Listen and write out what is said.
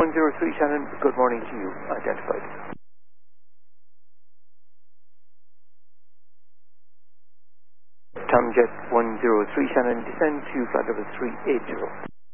103 Shannon, good morning to you. Identified. Tomjet 103 Shannon, descend to flight level 380.